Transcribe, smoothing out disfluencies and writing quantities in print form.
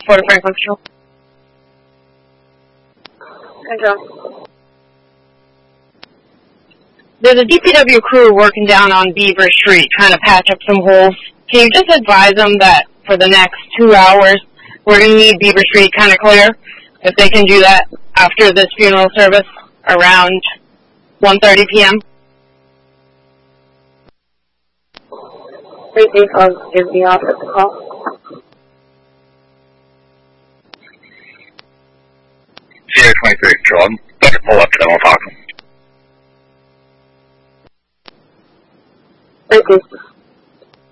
Port of Franklin Street. Control. There's a DPW crew working down on Beaver Street trying to patch up some holes. Can you just advise them that for the next 2 hours, we're going to need Beaver Street kind of clear? If they can do that after this funeral service around 1:30 p.m. Please give the office a call. Sierra 23, Control. I'm about to pull up to them. I'll talk.